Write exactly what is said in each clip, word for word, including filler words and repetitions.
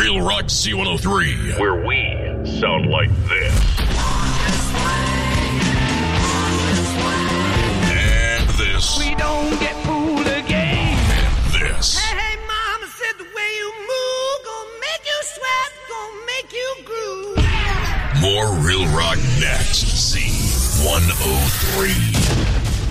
Real Rock Z one oh three, where we sound like this. And this. We don't get fooled again. And this. Hey, hey, mama said the way you move gonna make you sweat, gonna make you groove. More Real Rock next. Z one oh three.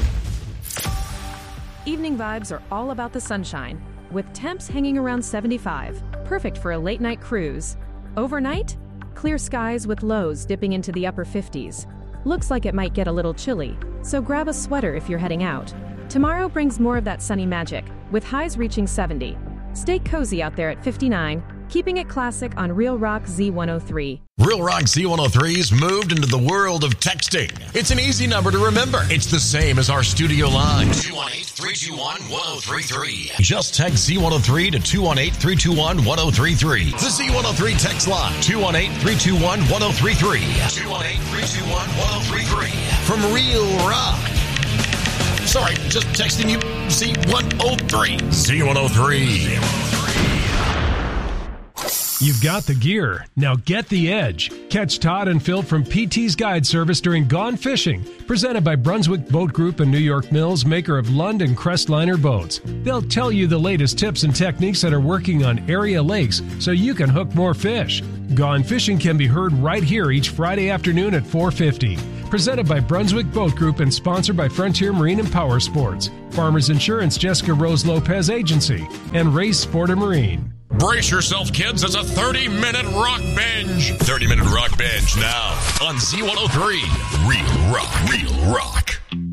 Evening vibes are all about the sunshine, with temps hanging around seventy-five, perfect for a late-night cruise. Overnight, clear skies with lows dipping into the upper fifties. Looks like it might get a little chilly, so grab a sweater if you're heading out. Tomorrow brings more of that sunny magic, with highs reaching seventy. Stay cozy out there at fifty-nine, keeping it classic on Real Rock Z one oh three. Real Rock Z one oh three's moved into the world of texting. It's an easy number to remember. It's the same as our studio line. two one eight, three two one, one oh three three. Just text Z one oh three to two one eight, three two one, one oh three three. The Z one oh three text line. two one eight, three two one, one oh three three. two one eight, three two one, one oh three three. From Real Rock. Sorry, just texting you Z one oh three. Z one oh three. You've got the gear. Now get the edge. Catch Todd and Phil from P T's Guide Service during Gone Fishing, presented by Brunswick Boat Group and New York Mills, maker of Lund and Crestliner boats. They'll tell you the latest tips and techniques that are working on area lakes so you can hook more fish. Gone Fishing can be heard right here each Friday afternoon at four fifty. Presented by Brunswick Boat Group and sponsored by Frontier Marine and Power Sports, Farmers Insurance Jessica Rose Lopez Agency, and Race Sporter Marine. Brace yourself, kids. It's a thirty-minute rock binge. thirty-minute rock binge now on Z one oh three. Real Rock. Real Rock.